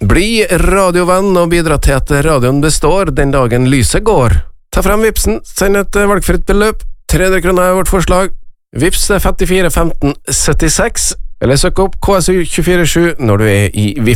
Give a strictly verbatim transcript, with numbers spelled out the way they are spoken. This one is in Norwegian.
Bli radiovenn og bidra til at radioen består den dagen lyset går. Ta frem vipsen, send et valgfritt beløp, tre hundre kroner er vårt forslag. Vips femtifire femten syttiseks, eller søk opp K S U to fire sju når du er i Vips.